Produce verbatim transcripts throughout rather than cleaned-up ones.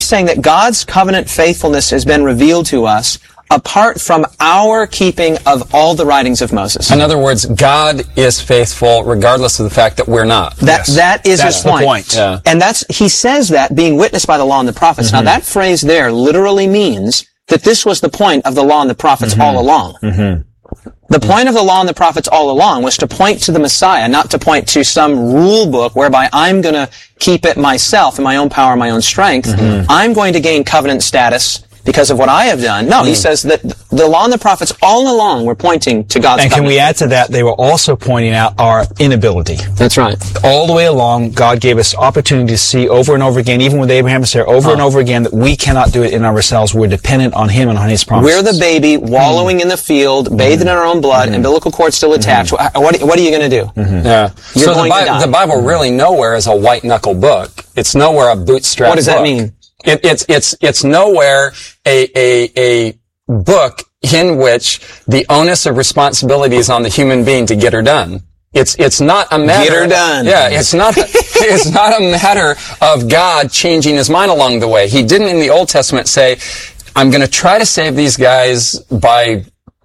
saying that God's covenant faithfulness has been revealed to us apart from our keeping of all the writings of Moses. In other words, God is faithful regardless of the fact that we're not. That, Yes. that is That's his the point. point. Yeah. And that's, he says that being witnessed by the law and the prophets. Mm-hmm. Now that phrase there literally means that this was the point of the law and the prophets Mm-hmm. all along. Mm-hmm. The point of the law and the prophets all along was to point to the Messiah, not to point to some rule book whereby I'm going to keep it myself in my own power, my own strength. Mm-hmm. I'm going to gain covenant status because of what I have done. No, he says that the law and the prophets all along were pointing to God's And can covenant. we add to that, they were also pointing out our inability. That's right. All the way along, God gave us opportunity to see over and over again, even with Abraham and Sarah, over and over again, that we cannot do it in ourselves. We're dependent on Him and on His promises. We're the baby wallowing in the field, bathed in our own blood, umbilical cord still attached. What, what are you going to do? Yeah. You're so going the, to die. the Bible really nowhere is a white knuckle book. It's nowhere a bootstrap. What does that book. mean? It, it's it's it's nowhere a a a book in which the onus of responsibility is on the human being to get her done. It's it's not a matter. Get her done. Yeah, it's not. It's not a matter of God changing His mind along the way. He didn't in the Old Testament say, "I'm going to try to save these guys by."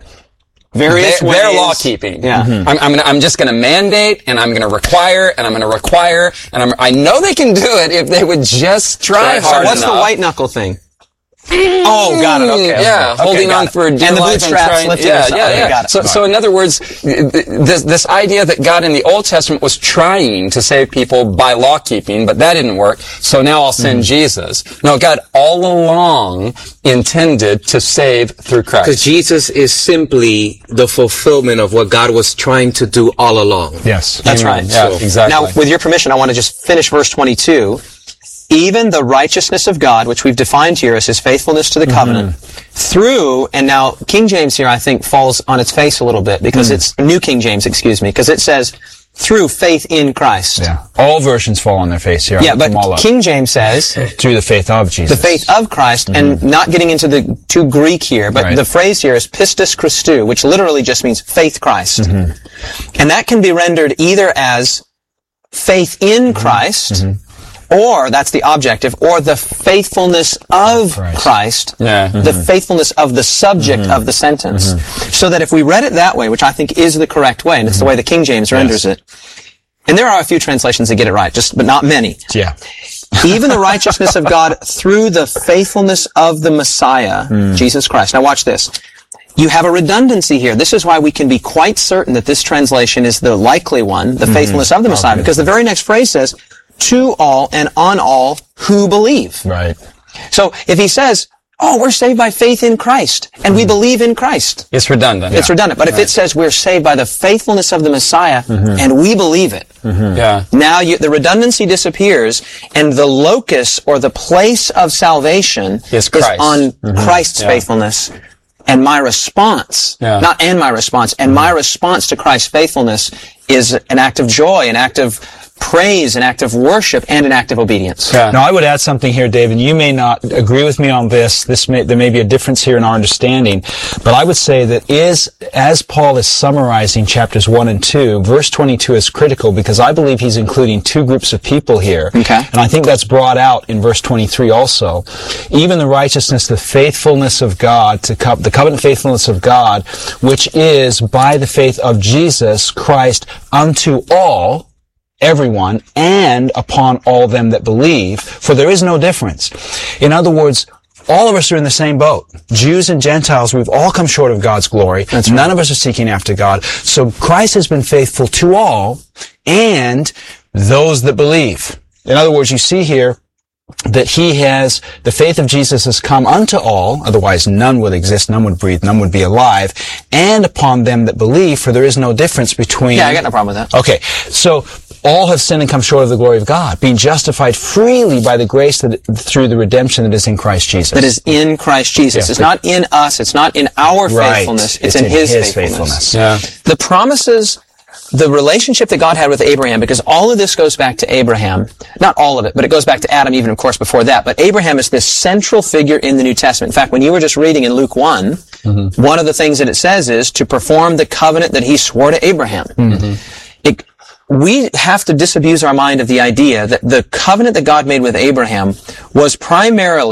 Various their, ways. their law keeping. Yeah. I'm, I'm, gonna, I'm just going to mandate, and I'm going to require, and I'm going to require, and I'm, I know they can do it if they would just try So hard what's enough. the white knuckle thing? Oh, got it. Okay. Yeah, okay, holding got on it. for dear and the life bootstraps trying- lifting yeah, us up. yeah, Okay, yeah. got it. So, so in other words, this this idea that God in the Old Testament was trying to save people by law keeping, but that didn't work. So now I'll send Mm-hmm. Jesus. No, God all along intended to save through Because Christ. Jesus is simply the fulfillment of what God was trying to do all along. Yes. That's Amen. right. Yeah, So- exactly. Now, with your permission, I want to just finish verse twenty-two. Even the righteousness of God, which we've defined here as His faithfulness to the covenant, through, and now King James here I think falls on its face a little bit because it's, New King James, excuse me, because it says, through faith in Christ. Yeah. All versions fall on their face here. Yeah, I looked them all but up. King James says, Through the faith of Jesus. the faith of Christ, and not getting into the too Greek here, but Right. the phrase here is pistis Christou, which literally just means faith Christ. And that can be rendered either as faith in Christ, or that's the objective, or the faithfulness of Christ. Christ, Yeah. the faithfulness of the subject of the sentence. So that if we read it that way, which I think is the correct way, and it's the way the King James renders it, and there are a few translations that get it right, just but not many. Yeah. Even the righteousness of God through the faithfulness of the Messiah, Jesus Christ. Now watch this. You have a redundancy here. This is why we can be quite certain that this translation is the likely one, the faithfulness of the Messiah, because the very next phrase says, to all and on all who believe. Right. So if he says, oh, we're saved by faith in Christ, and we believe in Christ, It's redundant. it's redundant. But if it says we're saved by the faithfulness of the Messiah, and we believe it, Yeah. now you, the redundancy disappears, and the locus or the place of salvation Is Christ. on Christ's Yeah. faithfulness. And my response, Yeah. not and my response, and my response to Christ's faithfulness is an act of joy, an act of praise, an act of worship, and an act of obedience. Yeah. Now, I would add something here, David. You may not agree with me on this. This may, there may be a difference here in our understanding, but I would say that is, as Paul is summarizing chapters one and two, verse twenty-two is critical because I believe he's including two groups of people here. Okay. And I think that's brought out in verse twenty-three also. Even the righteousness, the faithfulness of God, to co- the covenant faithfulness of God, which is by the faith of Jesus Christ unto all, everyone, and upon all them that believe, for there is no difference. In other words, all of us are in the same boat. Jews and Gentiles, we've all come short of God's glory. That's right. None of us are seeking after God. So Christ has been faithful to all, and those that believe. In other words, you see here that he has, the faith of Jesus has come unto all, otherwise none would exist, none would breathe, none would be alive, and upon them that believe, for there is no difference between... Yeah, I got no problem with that. Okay, so all have sinned and come short of the glory of God, being justified freely by the grace that, through the redemption that is in Christ Jesus. That is in Christ Jesus. Yeah. It's not in us. It's not in our Right. faithfulness. It's, in, His, faithfulness. Yeah. The promises, the relationship that God had with Abraham, because all of this goes back to Abraham. Not all of it, but it goes back to Adam even, of course, before that. But Abraham is this central figure in the New Testament. In fact, when you were just reading in Luke one, mm-hmm. one of the things that it says is to perform the covenant that he swore to Abraham. Mm-hmm. It, we have to disabuse our mind of the idea that the covenant that God made with Abraham was primarily